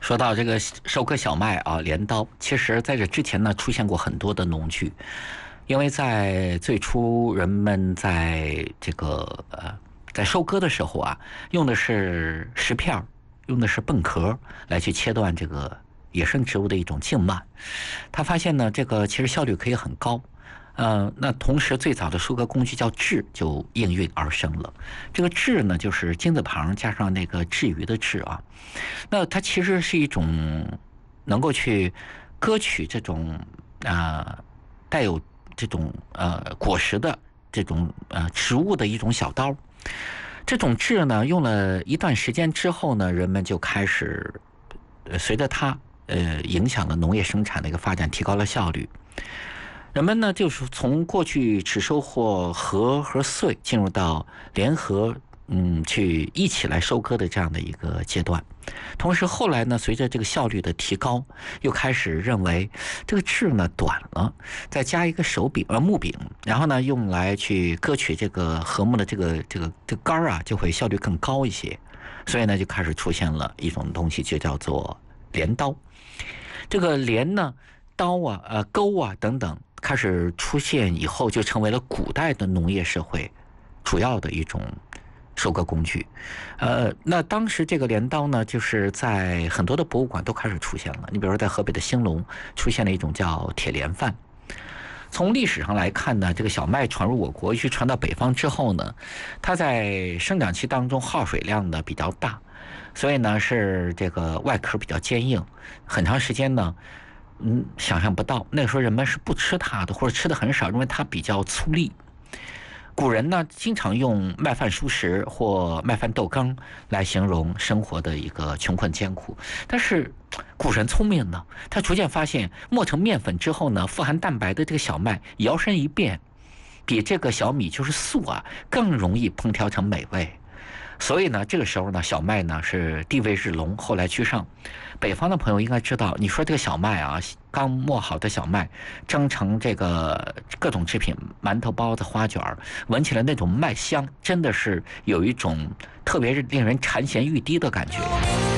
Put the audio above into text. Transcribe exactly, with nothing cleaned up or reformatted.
说到这个收割小麦啊，镰刀，其实在这之前呢，出现过很多的农具，因为在最初人们在这个呃在收割的时候啊，用的是石片，用的是苯壳来去切断这个野生植物的一种茎蔓。他发现呢，这个其实效率可以很高。呃，那同时最早的收割工具叫雉就应运而生了。这个雉呢，就是金字旁加上那个鲫鱼的鲫啊。那它其实是一种能够去割取这种啊、呃、带有这种呃果实的这种呃植物的一种小刀。这种雉呢，用了一段时间之后呢，人们就开始呃随着它呃影响了农业生产的一个发展，提高了效率。人们呢，就是从过去只收获禾和穗，进入到联合嗯去一起来收割的这样的一个阶段。同时后来呢，随着这个效率的提高，又开始认为这个雉呢短了，再加一个手柄呃木柄，然后呢用来去割取这个禾木的这个这个这个杆啊，就会效率更高一些。所以呢，就开始出现了一种东西，就叫做镰刀。这个镰呢，刀啊、呃钩啊等等，开始出现以后，就成为了古代的农业社会主要的一种收割工具。呃，那当时这个镰刀呢，就是在很多的博物馆都开始出现了。你比如说，在河北的兴隆出现了一种叫铁镰饭。从历史上来看呢，这个小麦传入我国，去传到北方之后呢，它在生长期当中耗水量呢比较大，所以呢是这个外壳比较坚硬，很长时间呢。嗯，想象不到，那个时候人们是不吃它的，或者吃的很少，因为它比较粗粝。古人呢，经常用麦饭熟食或麦饭豆羹来形容生活的一个穷困艰苦。但是古人聪明呢，他逐渐发现磨成面粉之后呢，富含蛋白的这个小麦摇身一变，比这个小米就是粟啊更容易烹调成美味。所以呢，这个时候呢，小麦呢是地位日隆，后来居上。北方的朋友应该知道，你说这个小麦啊，刚磨好的小麦，蒸成这个各种制品，馒头、包子、花卷，闻起来那种麦香，真的是有一种特别令人馋涎欲滴的感觉。